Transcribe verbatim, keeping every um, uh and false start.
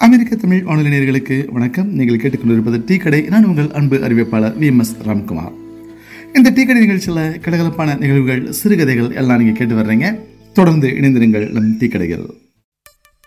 அமெரிக்க தமிழ் வானொலி நேயர்களுக்கு வணக்கம். நீங்கள் கேட்டுக்கொண்டிருப்பது டீ கடை. நான் உங்கள் அன்பு அறிவிப்பாளர் வி எம் எஸ் ராம்குமார். இந்த டீ கடை நிகழ்ச்சியில் கலகலப்பான நிகழ்வுகள், சிறுகதைகள் எல்லாம் நீங்கள் கேட்டு வர்றீங்க. தொடர்ந்து இணைந்திருங்கள் நம் டீ கடைகள்.